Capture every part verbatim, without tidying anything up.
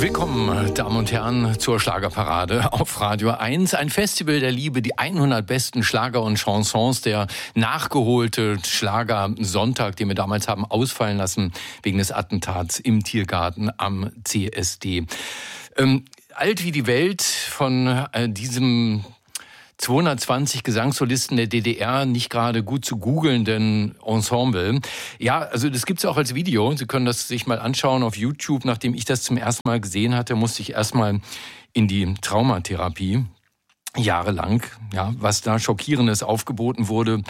Willkommen, Damen und Herren, zur Schlagerparade auf Radio eins. Ein Festival der Liebe, die hundert besten Schlager und Chansons, der nachgeholte Schlagersonntag, den wir damals haben ausfallen lassen wegen des Attentats im Tiergarten am C S D. Ähm, alt wie die Welt von äh, diesem zweihundertzwanzig Gesangssolisten der D D R, nicht gerade gut zu googelnden Ensemble. Ja, also das gibt's auch als Video. Sie können das sich mal anschauen auf YouTube. Nachdem ich das zum ersten Mal gesehen hatte, musste ich erstmal in die Traumatherapie. Jahrelang, ja, was da Schockierendes aufgeboten wurde.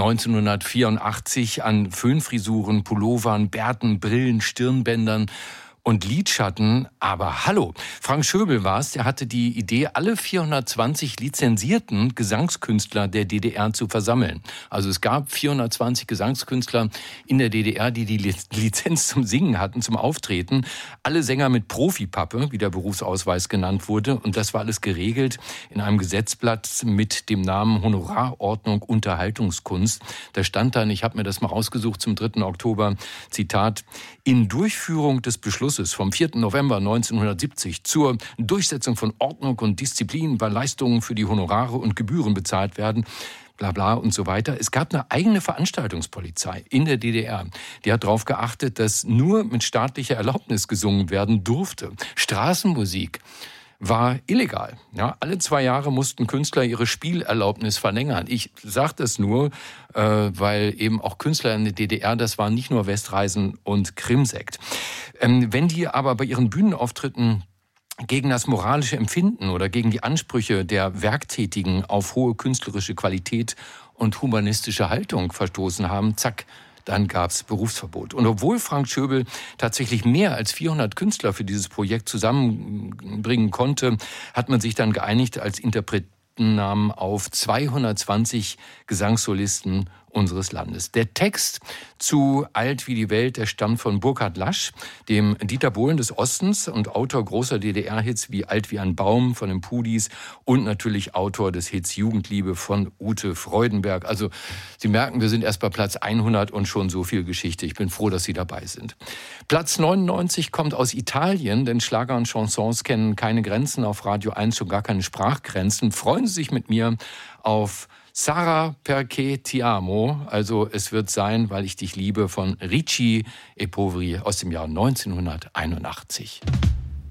neunzehnhundertvierundachtzig an Föhnfrisuren, Pullovern, Bärten, Brillen, Stirnbändern und Lidschatten. Aber hallo, Frank Schöbel war es, der hatte die Idee, alle vierhundertzwanzig lizenzierten Gesangskünstler der D D R zu versammeln. Also es gab vierhundertzwanzig Gesangskünstler in der D D R, die die Lizenz zum Singen hatten, zum Auftreten. Alle Sänger mit Profipappe, wie der Berufsausweis genannt wurde. Und das war alles geregelt in einem Gesetzblatt mit dem Namen Honorarordnung Unterhaltungskunst. Da stand dann, ich habe mir das mal rausgesucht zum dritten Oktober, Zitat, in Durchführung des Beschlusses vom vierten November neunzehnhundertsiebzig zur Durchsetzung von Ordnung und Disziplin, weil Leistungen für die Honorare und Gebühren bezahlt werden, bla bla und so weiter. Es gab eine eigene Veranstaltungspolizei in der D D R. Die hat darauf geachtet, dass nur mit staatlicher Erlaubnis gesungen werden durfte. Straßenmusik war illegal. Ja, alle zwei Jahre mussten Künstler ihre Spielerlaubnis verlängern. Ich sage das nur, äh, weil eben auch Künstler in der D D R, das waren nicht nur Westreisen und Krimsekt. Ähm, wenn die aber bei ihren Bühnenauftritten gegen das moralische Empfinden oder gegen die Ansprüche der Werktätigen auf hohe künstlerische Qualität und humanistische Haltung verstoßen haben, zack, dann gab's Berufsverbot. Und obwohl Frank Schöbel tatsächlich mehr als vierhundert Künstler für dieses Projekt zusammenbringen konnte, hat man sich dann geeinigt als Interpretennamen auf zweihundertzwanzig Gesangssolisten unseres Landes. Der Text zu Alt wie die Welt, der stammt von Burkhard Lasch, dem Dieter Bohlen des Ostens und Autor großer D D R-Hits wie Alt wie ein Baum von den Pudis und natürlich Autor des Hits Jugendliebe von Ute Freudenberg. Also Sie merken, wir sind erst bei Platz hundert und schon so viel Geschichte. Ich bin froh, dass Sie dabei sind. Platz neunundneunzig kommt aus Italien, denn Schlager und Chansons kennen keine Grenzen, auf Radio eins schon gar keine Sprachgrenzen. Freuen Sie sich mit mir auf Sarà perché ti amo, also es wird sein, weil ich dich liebe, von Ricci e Poveri aus dem Jahr neunzehnhunderteinundachtzig.